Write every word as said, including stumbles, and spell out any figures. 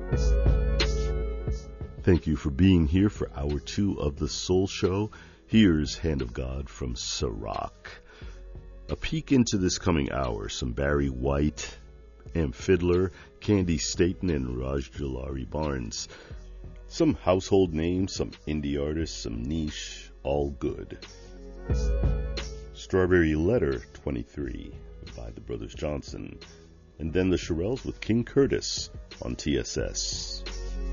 Thank you for being here for hour two of the Soul Show. Here's Hand of God from Sirach. A peek into this coming hour, some Barry White, Amp Fiddler, Candy Staten, and Raj Jalari Barnes. Some household names, some indie artists, some niche, all good. Strawberry Letter twenty-three by the Brothers Johnson. And then the Shirelles with King Curtis on T S S.